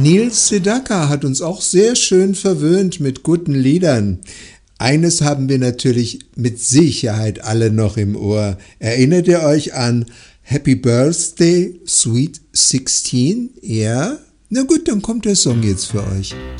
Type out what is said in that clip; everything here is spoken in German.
Neil Sedaka hat uns auch sehr schön verwöhnt mit guten Liedern. Eines haben wir natürlich mit Sicherheit alle noch im Ohr. Erinnert ihr euch an Happy Birthday, Sweet 16? Ja? Na gut, dann kommt der Song jetzt für euch.